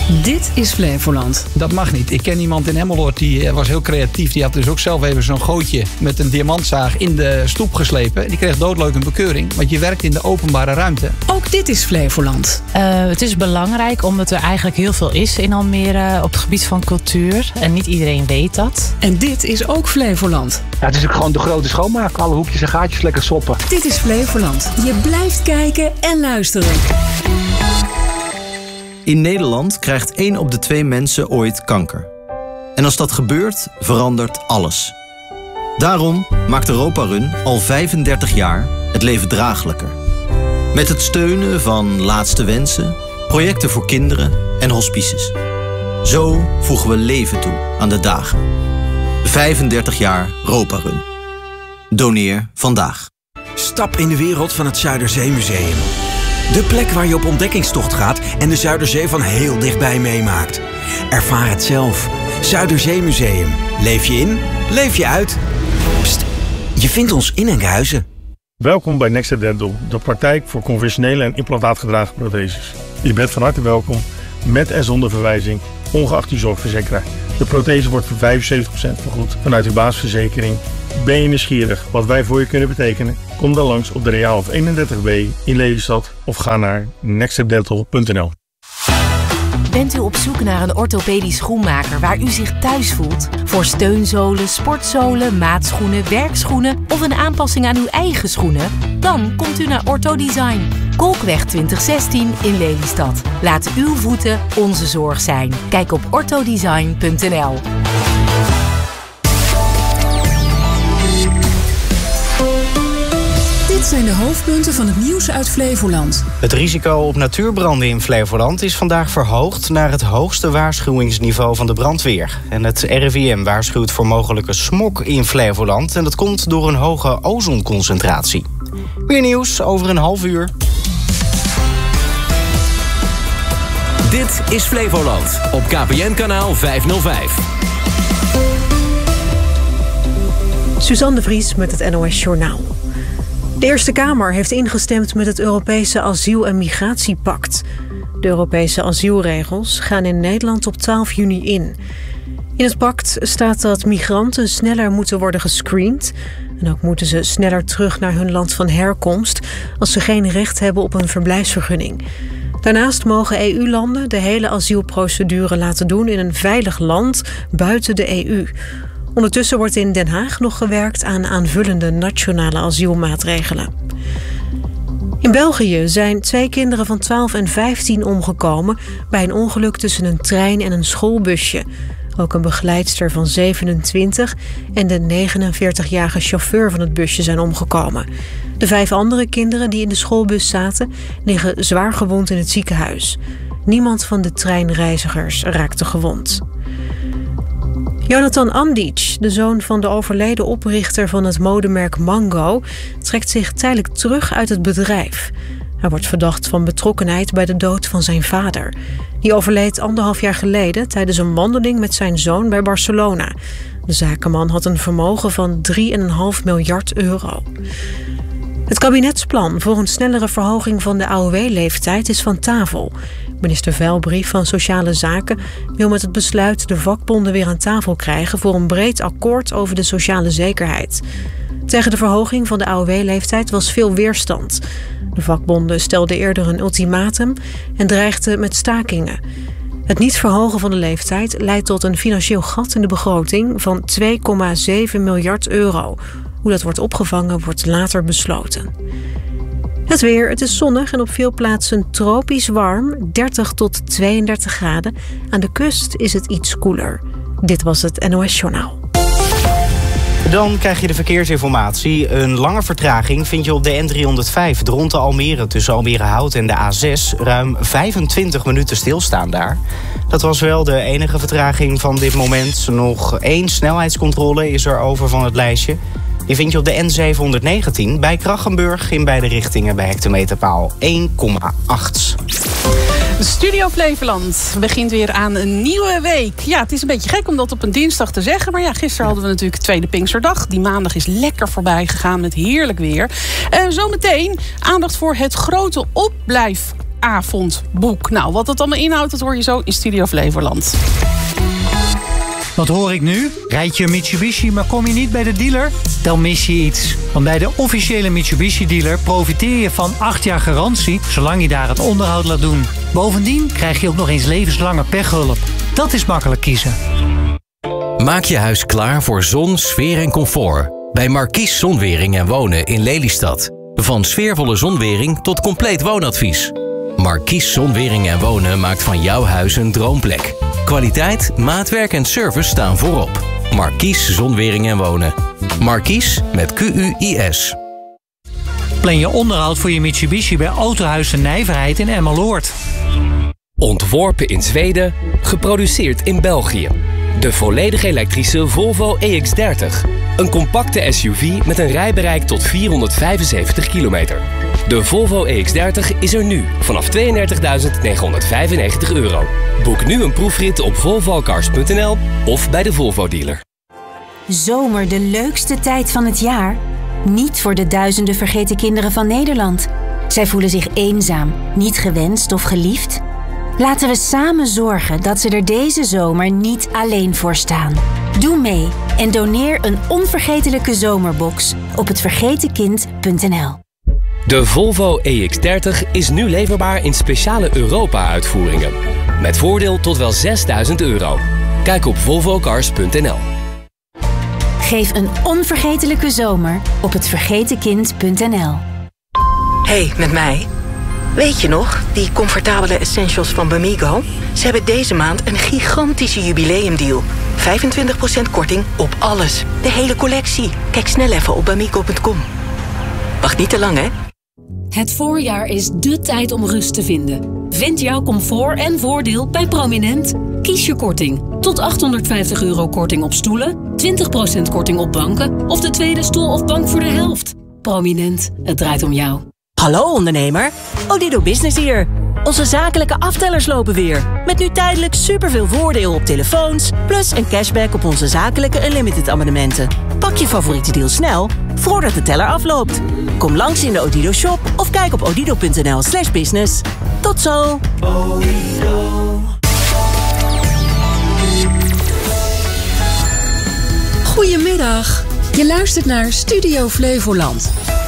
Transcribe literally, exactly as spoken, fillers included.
Dit is Flevoland. Dat mag niet. Ik ken iemand in Emmeloord die was heel creatief. Die had dus ook zelf even zo'n gootje met een diamantzaag in de stoep geslepen. Die kreeg doodleuk een bekeuring, want je werkt in de openbare ruimte. Ook dit is Flevoland. Uh, het is belangrijk omdat er eigenlijk heel veel is in Almere op het gebied van cultuur. En niet iedereen weet dat. En dit is ook Flevoland. Ja, het is ook gewoon de grote schoonmaak. Alle hoekjes en gaatjes lekker soppen. Dit is Flevoland. Je blijft kijken en luisteren. In Nederland krijgt één op de twee mensen ooit kanker. En als dat gebeurt, verandert alles. Daarom maakt Europa Run al vijfendertig jaar het leven draaglijker. Met het steunen van Laatste Wensen, projecten voor kinderen en hospices. Zo voegen we leven toe aan de dagen. vijfendertig jaar Europa Run. Doneer vandaag. Stap in de wereld van het Zuiderzeemuseum. De plek waar je op ontdekkingstocht gaat en de Zuiderzee van heel dichtbij meemaakt. Ervaar het zelf. Zuiderzeemuseum. Leef je in, leef je uit. Pst, je vindt ons in Enkhuizen. Welkom bij Next Dental, de praktijk voor conventionele en implantaatgedragen protheses. Je bent van harte welkom, met en zonder verwijzing, ongeacht uw zorgverzekeraar. De prothese wordt voor vijfenzeventig procent vergoed vanuit uw basisverzekering. Ben je nieuwsgierig wat wij voor je kunnen betekenen? Kom dan langs op de Reaalhof eenendertig B in Lelystad of ga naar next step dental punt n l. Bent u op zoek naar een orthopedisch schoenmaker waar u zich thuis voelt? Voor steunzolen, sportzolen, maatschoenen, werkschoenen of een aanpassing aan uw eigen schoenen? Dan komt u naar Ortho Design. Kolkweg twintig zestien in Lelystad. Laat uw voeten onze zorg zijn. Kijk op orthodesign punt n l. Dit zijn de hoofdpunten van het nieuws uit Flevoland. Het risico op natuurbranden in Flevoland is vandaag verhoogd naar het hoogste waarschuwingsniveau van de brandweer. En het R I V M waarschuwt voor mogelijke smog in Flevoland. En dat komt door een hoge ozonconcentratie. Meer nieuws over een half uur. Dit is Flevoland op K P N-kanaal vijfhonderdvijf. Suzanne de Vries met het N O S Journaal. De Eerste Kamer heeft ingestemd met het Europese asiel- en migratiepact. De Europese asielregels gaan in Nederland op twaalf juni in. In het pact staat dat migranten sneller moeten worden gescreend. En ook moeten ze sneller terug naar hun land van herkomst als ze geen recht hebben op een verblijfsvergunning. Daarnaast mogen E U-landen de hele asielprocedure laten doen in een veilig land buiten de E U. Ondertussen wordt in Den Haag nog gewerkt aan aanvullende nationale asielmaatregelen. In België zijn twee kinderen van twaalf en vijftien omgekomen bij een ongeluk tussen een trein en een schoolbusje. Ook een begeleidster van zevenentwintig en de negenenveertigjarige chauffeur van het busje zijn omgekomen. De vijf andere kinderen die in de schoolbus zaten liggen zwaar gewond in het ziekenhuis. Niemand van de treinreizigers raakte gewond. Jonathan Andic, de zoon van de overleden oprichter van het modemerk Mango, trekt zich tijdelijk terug uit het bedrijf. Hij wordt verdacht van betrokkenheid bij de dood van zijn vader. Die overleed anderhalf jaar geleden tijdens een wandeling met zijn zoon bij Barcelona. De zakenman had een vermogen van drie komma vijf miljard euro. Het kabinetsplan voor een snellere verhoging van de A O W-leeftijd is van tafel. Minister Veilbrief van Sociale Zaken wil met het besluit de vakbonden weer aan tafel krijgen voor een breed akkoord over de sociale zekerheid. Tegen de verhoging van de A O W-leeftijd was veel weerstand. De vakbonden stelden eerder een ultimatum en dreigden met stakingen. Het niet verhogen van de leeftijd leidt tot een financieel gat in de begroting van twee komma zeven miljard euro. Hoe dat wordt opgevangen wordt later besloten. Het weer, het is zonnig en op veel plaatsen tropisch warm, dertig tot tweeëndertig graden. Aan de kust is het iets koeler. Dit was het N O S Journaal. Dan krijg je de verkeersinformatie. Een lange vertraging vind je op de N driehonderdvijf, Dronten Almere, tussen Almere Hout en de A zes. Ruim vijfentwintig minuten stilstaan daar. Dat was wel de enige vertraging van dit moment. Nog één snelheidscontrole is er over van het lijstje. Die vind je op de N zevenhonderdnegentien bij Krachenburg in beide richtingen bij hectometerpaal één komma acht. Studio Flevoland begint weer aan een nieuwe week. Ja, het is een beetje gek om dat op een dinsdag te zeggen. Maar ja, gisteren hadden we natuurlijk de tweede Pinksterdag. Die maandag is lekker voorbij gegaan met heerlijk weer. Uh, zometeen aandacht voor het grote opblijf avondboek. Nou, wat dat allemaal inhoudt, dat hoor je zo in Studio Flevoland. Wat hoor ik nu? Rijd je een Mitsubishi, maar kom je niet bij de dealer? Dan mis je iets. Want bij de officiële Mitsubishi-dealer profiteer je van acht jaar garantie, zolang je daar het onderhoud laat doen. Bovendien krijg je ook nog eens levenslange pechhulp. Dat is makkelijk kiezen. Maak je huis klaar voor zon, sfeer en comfort. Bij Markies Zonwering en Wonen in Lelystad. Van sfeervolle zonwering tot compleet woonadvies. Markies Zonwering en Wonen maakt van jouw huis een droomplek. Kwaliteit, maatwerk en service staan voorop. Markies Zonwering en Wonen. Markies met Q U I S. Plan je onderhoud voor je Mitsubishi bij Autohuis de Nijverheid in Emmeloord. Ontworpen in Zweden, geproduceerd in België. De volledig elektrische Volvo E X dertig. Een compacte S U V met een rijbereik tot vierhonderdvijfenzeventig kilometer. De Volvo E X dertig is er nu vanaf tweeëndertigduizend negenhonderdvijfennegentig euro. Boek nu een proefrit op volvocars punt n l of bij de Volvo dealer. Zomer, de leukste tijd van het jaar? Niet voor de duizenden vergeten kinderen van Nederland. Zij voelen zich eenzaam, niet gewenst of geliefd. Laten we samen zorgen dat ze er deze zomer niet alleen voor staan. Doe mee en doneer een onvergetelijke zomerbox op het vergeten kind punt n l. De Volvo E X dertig is nu leverbaar in speciale Europa-uitvoeringen. Met voordeel tot wel zesduizend euro. Kijk op volvocars punt n l. Geef een onvergetelijke zomer op het vergeten kind punt n l. Hey, met mij. Weet je nog, die comfortabele essentials van Bamigo? Ze hebben deze maand een gigantische jubileumdeal. vijfentwintig procent korting op alles. De hele collectie. Kijk snel even op bamigo punt com. Wacht niet te lang, hè? Het voorjaar is dé tijd om rust te vinden. Vind jouw comfort en voordeel bij Prominent. Kies je korting. Tot achthonderdvijftig euro korting op stoelen, twintig procent korting op banken of de tweede stoel of bank voor de helft. Prominent, het draait om jou. Hallo ondernemer, Odido Business hier. Onze zakelijke aftellers lopen weer. Met nu tijdelijk superveel voordeel op telefoons, plus een cashback op onze zakelijke Unlimited abonnementen. Pak je favoriete deal snel, voordat de teller afloopt. Kom langs in de Odido shop of kijk op odido punt n l slash business. Tot zo! Goedemiddag, je luistert naar Studio Flevoland.